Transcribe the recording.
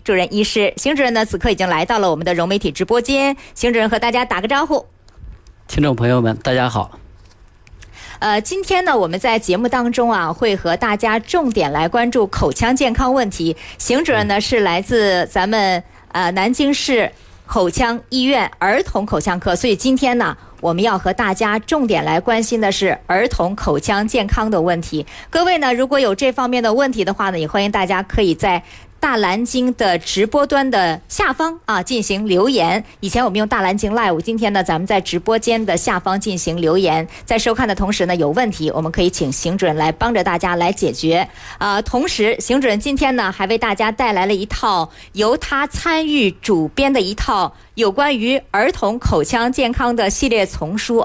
主任医师。邢主任呢，此刻已经来到了我们的融媒体直播间。邢主任和大家打个招呼。 听众朋友们，大家好。 今天呢，我们在节目当中啊，会和大家重点来关注口腔健康问题。邢主任呢，是来自咱们南京市口腔医院儿童口腔科，所以今天呢，我们要和大家重点来关心的是儿童口腔健康的问题。各位呢，如果有这方面的问题的话呢，也欢迎大家可以在大蓝鲸的直播端的下方进行留言。以前我们用大蓝鲸 Live， 今天呢咱们在直播间的下方进行留言。在收看的同时呢，有问题我们可以请邢主任来帮着大家来解决。同时邢主任今天呢还为大家带来了一套由他参与主编的一套有关于儿童口腔健康的系列丛书